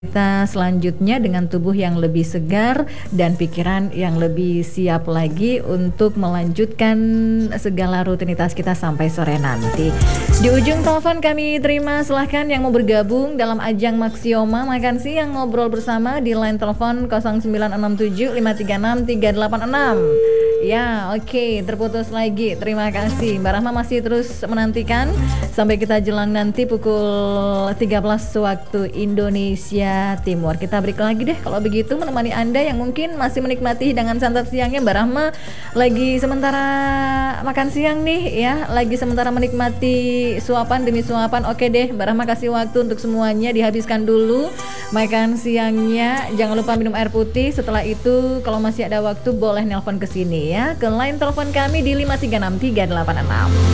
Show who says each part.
Speaker 1: kita selanjutnya dengan tubuh yang lebih segar dan pikiran yang lebih siap lagi untuk melanjutkan segala rutinitas kita sampai sore nanti. Di ujung telepon kami terima, silahkan yang mau bergabung dalam ajang Maxioma makan siang ngobrol bersama di line telepon 0967 536 386. Ya, oke, terputus lagi. Terima kasih. Mbak Rahma masih terus menantikan sampai kita jelang nanti pukul 13 waktu Indonesia Timur. Kita break lagi deh kalau begitu, menemani Anda yang mungkin masih menikmati hidangan santap siangnya. Mbak Rahma lagi sementara makan siang nih ya, lagi sementara menikmati suapan demi suapan. Oke deh, Mbak Rahma kasih waktu untuk semuanya dihabiskan dulu makan siangnya. Jangan lupa minum air putih. Setelah itu kalau masih ada waktu boleh nelpon ke sini ya, ke line telepon kami di 536 386.